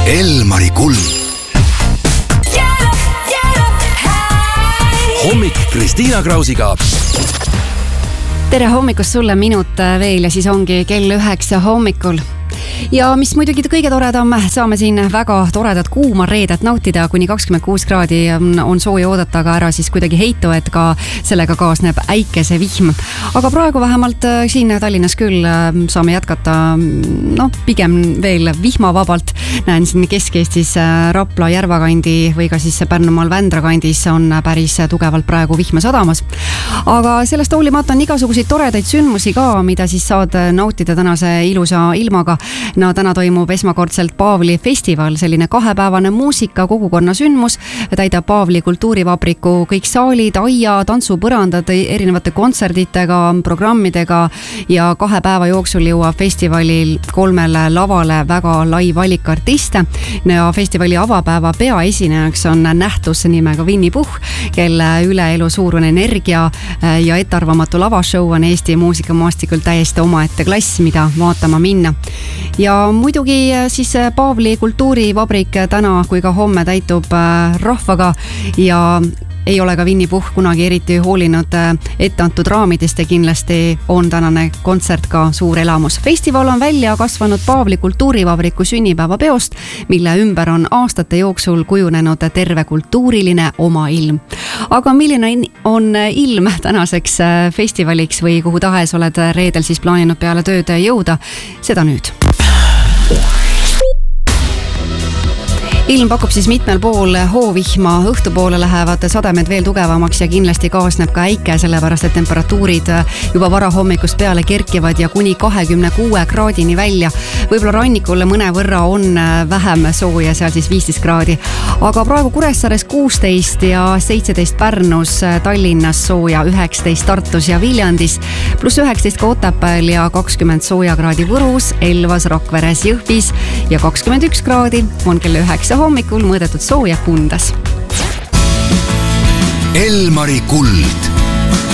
Elmari Kuld. Hommik Kristiina Krausiga. Tere hommikust sulle, minut veel ja siis ongi kell 9 hommikul. Ja mis muidugi kõige toredam, saame siin väga toredat kuuma reedet nautida, kuni 26 kraadi on sooja oodata, aga ära siis kuidagi heitu, et ka sellega kaasneb äikesevihm. Aga praegu vähemalt siin Tallinnas küll saame jätkata pigem veel vihmavabalt. Näen siin Kesk-Eestis Rapla Järvakandi või ka siis Pärnumaal Vändra kandis on päris tugevalt praegu vihma sadamas. Aga sellest hoolimata on igasuguseid toredaid sündmusi ka, mida siis saad nautida tänase ilusa ilmaga. Täna toimub esmakordselt Paavli festival, selline 2-päevane muusika kogukonna sündmus, täidab Paavli kultuurivabriku kõik saalid, aia, tantsupõrandad erinevate kontserditega, programmidega ja 2 päeva jooksul jõuab festivalil 3 lavale väga lai valik artiste. Ja festivali avapäeva peaesinejaks on nähtus nimega Winny Puhh, kelle üleelu suurune energia ja ettearvamatu lavashow on Eesti muusikamaastikul täiesti omaette klass, mida vaatama minna. Ja muidugi siis Paavli kultuurivabrik täna kui ka homme täitub rahvaga ja ei ole ka Winny Puhh kunagi eriti hoolinud etteantud raamidest ja kindlasti on tänane kontsert ka suur elamus. Festival on välja kasvanud Paavli kultuurivabriku sünnipäevapeost, mille ümber on aastate jooksul kujunenud terve kultuuriline oma ilm. Aga milline on ilm tänaseks festivaliks või kuhu tahes oled reedel siis plaaninud peale tööd jõuda, seda nüüd. Ilm pakub siis mitmel pool hoovihma, õhtupoole lähevad sademed veel tugevamaks ja kindlasti kaasneb ka äike, sellepärast et temperatuurid juba varahommikust peale kerkivad ja kuni 26 kraadini välja. Võib-olla rannikul mõnevõrra on vähem sooja, seal siis 15 kraadi. Aga praegu Kuressaares 16 ja 17 Pärnus, Tallinnas sooja 19 Tartus ja Viljandis, pluss 19 Otepääl ja 20 sooja kraadi Võrus, Elvas, Rakveres, Jõhvis ja 21 kraadi on kell 9 hommikul mõõdetud sooja Kundas. Elmari Kuld.